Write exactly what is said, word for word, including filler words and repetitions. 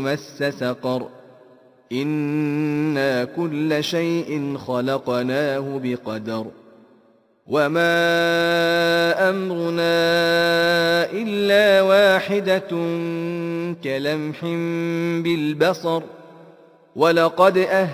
مس سقر إنا كل شيء خلقناه بقدر وما أمرنا إلا واحدة كلمح بالبصر ولقد أهلكنا